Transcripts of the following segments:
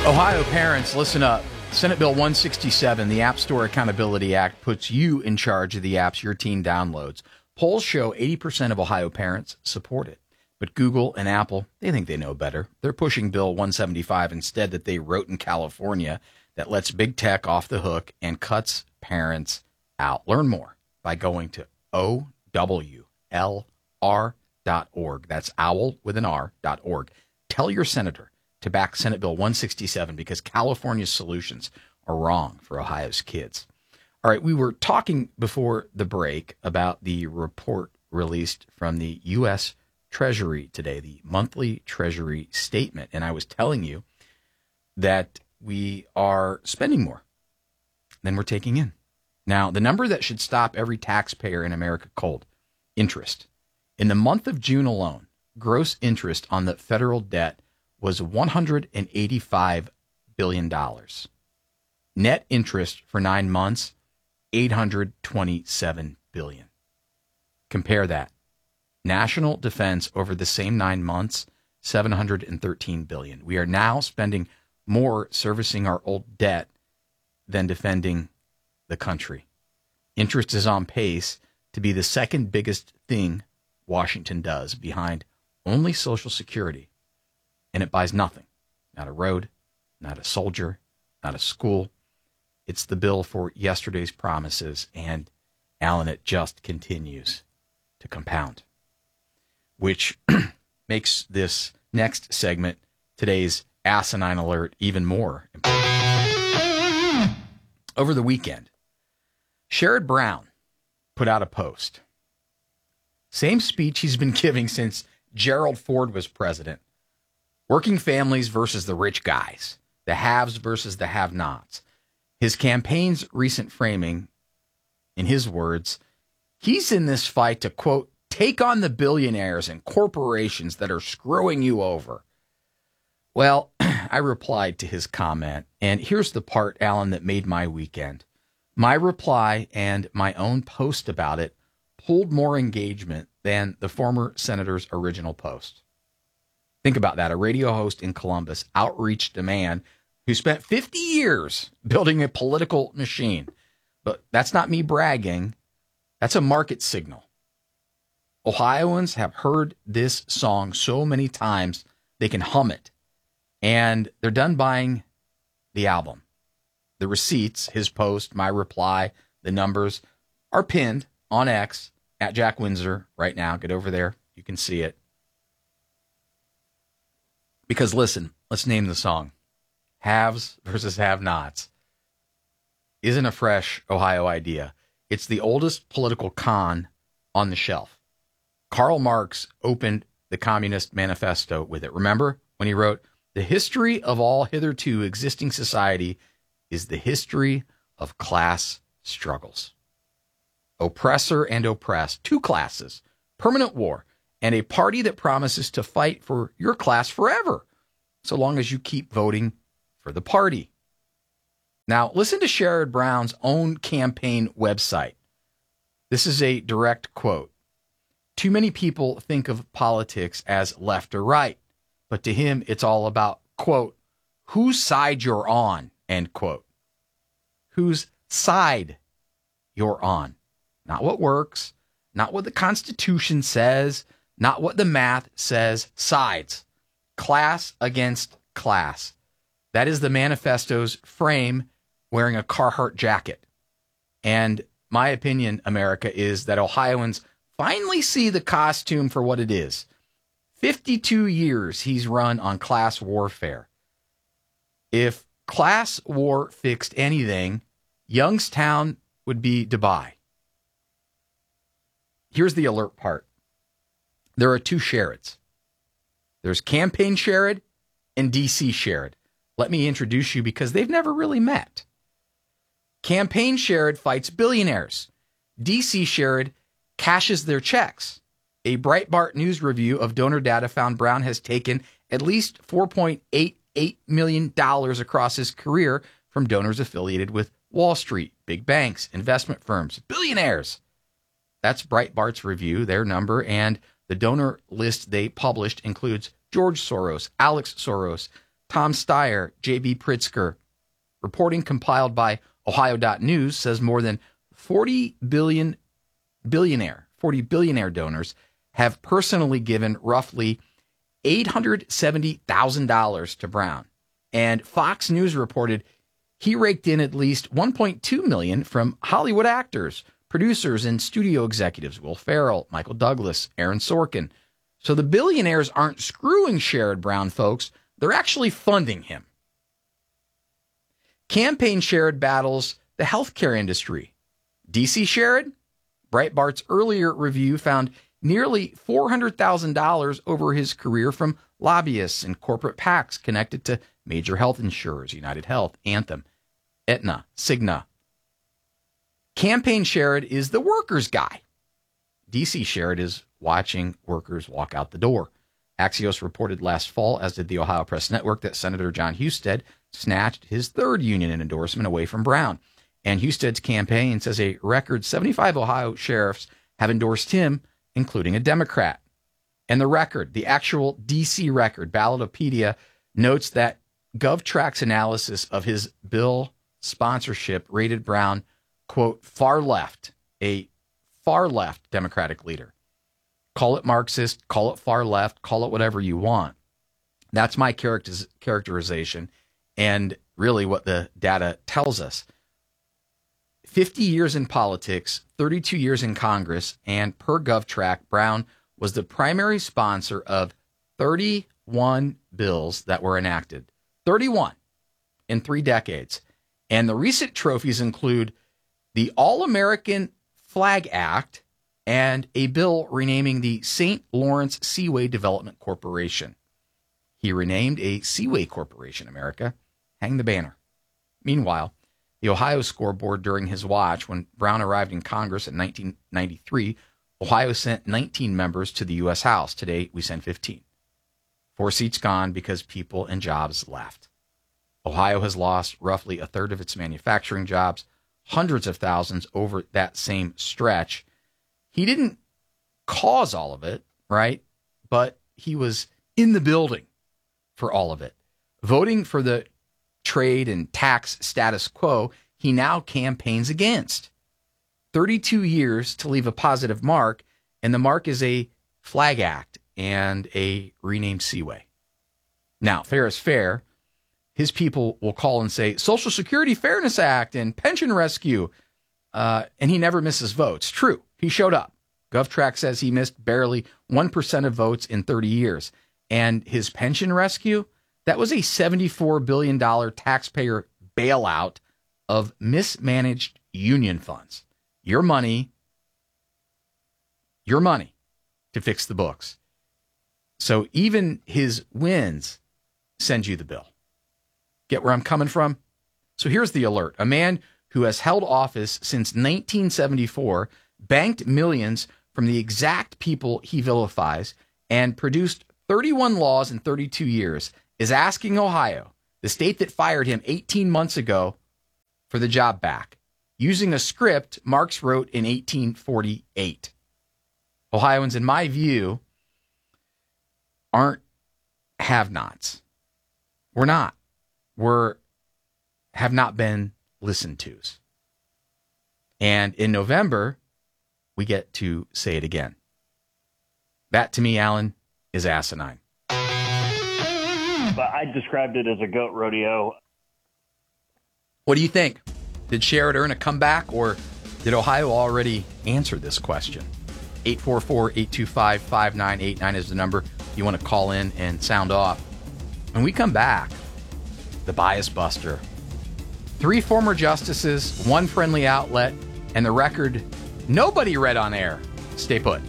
Ohio parents, listen up. Senate Bill 167, the App Store Accountability Act, puts you in charge of the apps your teen downloads. Polls show 80% of Ohio parents support it. But Google and Apple, they think they know better. They're pushing Bill 175 instead that they wrote in California that lets big tech off the hook and cuts parents out. Learn more by going to OWLR.org. That's owl with an R.org. Tell your senator to back Senate Bill 167 because California's solutions are wrong for Ohio's kids. All right, we were talking before the break about the report released from the U.S. Treasury today, the monthly Treasury statement, and I was telling you that we are spending more than we're taking in. Now, the number that should stop every taxpayer in America cold, interest. In the month of June alone, gross interest on the federal debt was $185 billion. Net interest for 9 months, $827 billion. Compare that. National defense over the same 9 months, $713 billion. We are now spending more servicing our old debt than defending the country. Interest is on pace to be the second biggest thing Washington does behind only Social Security. And it buys nothing. Not a road, not a soldier, not a school. It's the bill for yesterday's promises. And, Alan, it just continues to compound. Which makes this next segment, today's asinine alert, even more important. Over the weekend, Sherrod Brown put out a post. Same speech he's been giving since Gerald Ford was president. Working families versus the rich guys. The haves versus the have-nots. His campaign's recent framing, in his words, he's in this fight to, quote, take on the billionaires and corporations that are screwing you over. Well, I replied to his comment, and here's the part, Alan, that made my weekend. My reply and my own post about it pulled more engagement than the former senator's original post. Think about that. A radio host in Columbus outreached a man who spent 50 years building a political machine. But that's not me bragging. That's a market signal. Ohioans have heard this song so many times they can hum it. And they're done buying the album. The receipts, his post, my reply, the numbers are pinned on X at Jack Windsor right now. Get over there. You can see it. Because listen, let's name the song. Haves versus have-nots isn't a fresh Ohio idea. It's the oldest political con on the shelf. Karl Marx opened the Communist Manifesto with it. Remember when he wrote, the history of all hitherto existing society is the history of class struggles. Oppressor and oppressed, two classes, permanent war, and a party that promises to fight for your class forever, so long as you keep voting for the party. Now, listen to Sherrod Brown's own campaign website. This is a direct quote. Too many people think of politics as left or right, but to him, it's all about, quote, whose side you're on, end quote. Whose side you're on. Not what works, not what the Constitution says, not what the math says, sides. Class against class. That is the manifesto's frame wearing a Carhartt jacket. And my opinion, America, is that Ohioans finally see the costume for what it is. 52 years he's run on class warfare. If class war fixed anything, Youngstown would be Dubai. Here's the alert part. There are two Sherrods. There's campaign Sherrod and DC Sherrod. Let me introduce you because they've never really met. Campaign Sherrod fights billionaires. DC Sherrod cashes their checks. A Breitbart News review of donor data found Brown has taken at least $4.88 million across his career from donors affiliated with Wall Street, big banks, investment firms, billionaires. That's Breitbart's review, their number, and the donor list they published includes George Soros, Alex Soros, Tom Steyer, J.B. Pritzker. Reporting compiled by Ohio.news says more than 40 billionaire donors have personally given roughly $870,000 to Brown. And Fox News reported he raked in at least $1.2 million from Hollywood actors, producers, and studio executives, Will Ferrell, Michael Douglas, Aaron Sorkin. So the billionaires aren't screwing Sherrod Brown, folks. They're actually funding him. Campaign Sherrod battles the healthcare industry. DC Sherrod? Breitbart's earlier review found nearly $400,000 over his career from lobbyists and corporate PACs connected to major health insurers, United Health, Anthem, Aetna, Cigna. Campaign Sherrod is the workers' guy. DC Sherrod is watching workers walk out the door. Axios reported last fall, as did the Ohio Press Network, that Senator John Husted snatched his third union endorsement away from Brown. And Husted's campaign says a record 75 Ohio sheriffs have endorsed him, including a Democrat. And the record, the actual DC record, Ballotopedia, notes that GovTrack's analysis of his bill sponsorship rated Brown, quote, far left, a far left Democratic leader. Call it Marxist, call it far left, call it whatever you want. That's my characterization and really what the data tells us. 50 years in politics, 32 years in Congress, and per GovTrack, Brown was the primary sponsor of 31 bills that were enacted. 31 in 3 decades. And the recent trophies include the All-American Flag Act and a bill renaming the St. Lawrence Seaway Development Corporation. He renamed a Seaway Corporation, America. Hang the banner. Meanwhile, the Ohio scoreboard during his watch, when Brown arrived in Congress in 1993, Ohio sent 19 members to the U.S. House. Today, we send 15. 4 seats gone because people and jobs left. Ohio has lost roughly a third of its manufacturing jobs, hundreds of thousands over that same stretch. He didn't cause all of it, right? But he was in the building for all of it. Voting for the trade and tax status quo, he now campaigns against. 32 years to leave a positive mark, and the mark is a Flag Act and a renamed Seaway. Now, fair is fair. His people will call and say, Social Security Fairness Act and pension rescue, and he never misses votes. True, he showed up. GovTrack says he missed barely 1% of votes in 30 years. And his pension rescue, that was a $74 billion taxpayer bailout of mismanaged union funds. Your money to fix the books. So even his wins send you the bill. Get where I'm coming from? So here's the alert. A man who has held office since 1974, banked millions from the exact people he vilifies, and produced 31 laws in 32 years, is asking Ohio, the state that fired him 18 months ago, for the job back, using a script Marx wrote in 1848. Ohioans, in my view, aren't have-nots. We're not. Have not been listened to's. And in November, we get to say it again. That, to me, Alan, is asinine. But I described it as a goat rodeo. What do you think? Did Sherrod earn a comeback, or did Ohio already answer this question? 844-825-5989 is the number you want to call in and sound off. When we come back, the Bias Buster. 3 former justices, 1 friendly outlet, and the record nobody read on air. Stay put.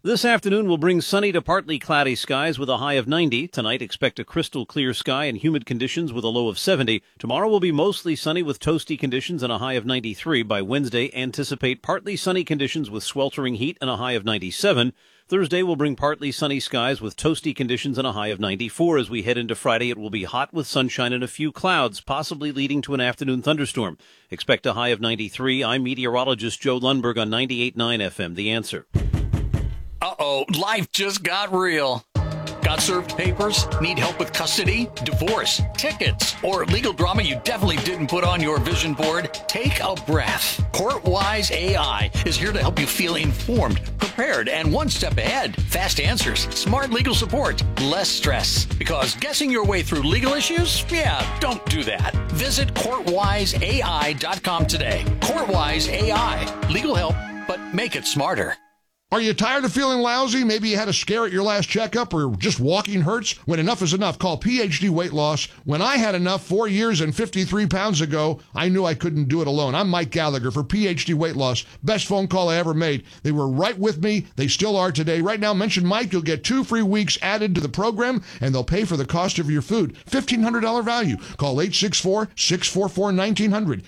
This afternoon will bring sunny to partly cloudy skies with a high of 90. Tonight, expect a crystal clear sky and humid conditions with a low of 70. Tomorrow will be mostly sunny with toasty conditions and a high of 93. By Wednesday, anticipate partly sunny conditions with sweltering heat and a high of 97. Thursday will bring partly sunny skies with toasty conditions and a high of 94. As we head into Friday, it will be hot with sunshine and a few clouds, possibly leading to an afternoon thunderstorm. Expect a high of 93. I'm meteorologist Joe Lundberg on 98.9 FM. The Answer. Uh-oh, life just got real. Got served papers? Need help with custody, divorce, tickets, or legal drama you definitely didn't put on your vision board? Take a breath. CourtWise AI is here to help you feel informed, prepared, and one step ahead. Fast answers, smart legal support, less stress. Because guessing your way through legal issues? Yeah, don't do that. Visit CourtWiseAI.com today. CourtWise AI. Legal help, but make it smarter. Are you tired of feeling lousy? Maybe you had a scare at your last checkup or just walking hurts? When enough is enough, call PhD Weight Loss. When I had enough 4 years and 53 pounds ago, I knew I couldn't do it alone. I'm Mike Gallagher for PhD Weight Loss. Best phone call I ever made. They were right with me. They still are today. Right now, mention Mike. You'll get 2 free weeks added to the program, and they'll pay for the cost of your food. $1,500 value. Call 864-644-1900,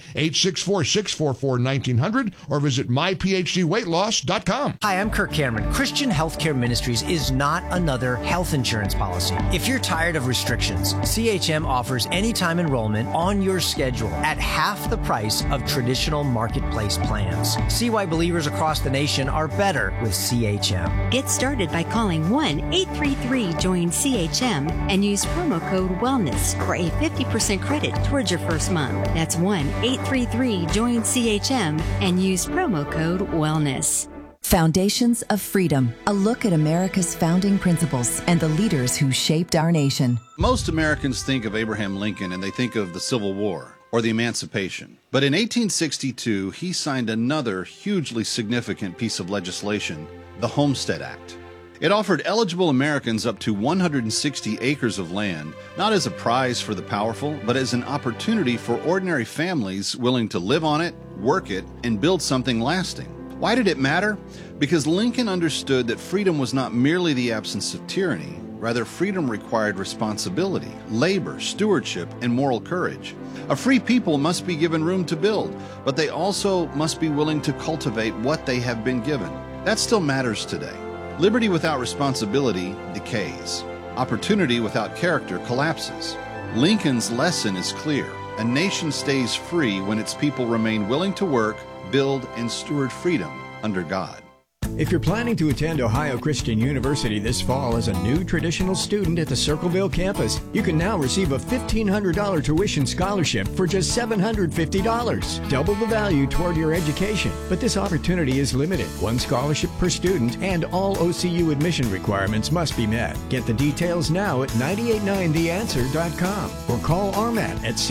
864-644-1900, or visit myphdweightloss.com. Hi, I'm Kirk Cameron. Christian Healthcare Ministries is not another health insurance policy. If you're tired of restrictions, CHM offers anytime enrollment on your schedule at half the price of traditional marketplace plans. See why believers across the nation are better with CHM. Get started by calling 1-833-JOIN-CHM and use promo code WELLNESS for a 50% credit towards your first month. That's 1-833-JOIN-CHM and use promo code WELLNESS. Foundations of Freedom, a look at America's founding principles and the leaders who shaped our nation. Most Americans think of Abraham Lincoln and they think of the Civil War or the Emancipation. But in 1862, he signed another hugely significant piece of legislation, the Homestead Act. It offered eligible Americans up to 160 acres of land, not as a prize for the powerful, but as an opportunity for ordinary families willing to live on it, work it, and build something lasting. Why did it matter? Because Lincoln understood that freedom was not merely the absence of tyranny. Rather, freedom required responsibility, labor, stewardship, and moral courage. A free people must be given room to build, but they also must be willing to cultivate what they have been given. That still matters today. Liberty without responsibility decays. Opportunity without character collapses. Lincoln's lesson is clear. A nation stays free when its people remain willing to work, build, and steward freedom under God. If you're planning to attend Ohio Christian University this fall as a new traditional student at the Circleville campus, you can now receive a $1,500 tuition scholarship for just $750, double the value toward your education. But this opportunity is limited. One scholarship per student, and all OCU admission requirements must be met. Get the details now at 989theanswer.com or call RMAT at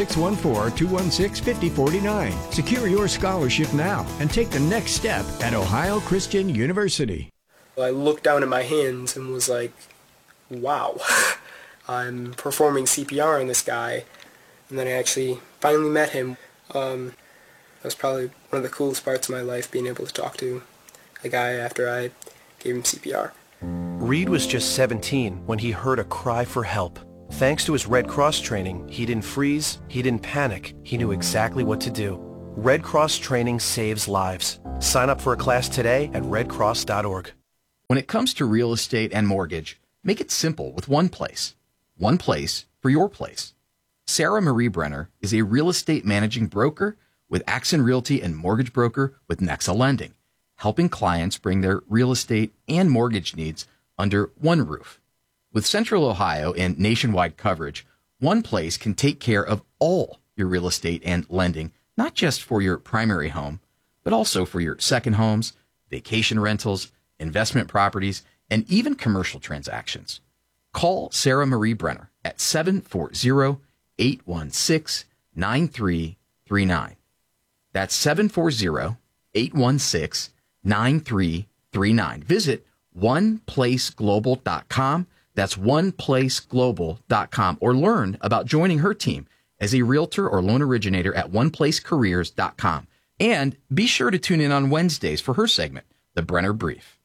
614-216-5049. Secure your scholarship now and take the next step at Ohio Christian University. I looked down at my hands and was like, wow, I'm performing CPR on this guy. And then I actually finally met him. That was probably one of the coolest parts of my life, being able to talk to a guy after I gave him CPR. Reed was just 17 when he heard a cry for help. Thanks to his Red Cross training, he didn't freeze, he didn't panic, he knew exactly what to do. Red Cross training saves lives. Sign up for a class today at redcross.org. When it comes to real estate and mortgage, make it simple with one place. One place for your place. Sarah Marie Brenner is a real estate managing broker with Axon Realty and mortgage broker with Nexa Lending, helping clients bring their real estate and mortgage needs under one roof. With Central Ohio and nationwide coverage, one place can take care of all your real estate and lending, not just for your primary home, but also for your second homes, vacation rentals, investment properties, and even commercial transactions. Call Sarah Marie Brenner at 740-816-9339. That's 740-816-9339. Visit oneplaceglobal.com. That's oneplaceglobal.com, or learn about joining her team as a realtor or loan originator at oneplacecareers.com. And be sure to tune in on Wednesdays for her segment, The Brenner Brief.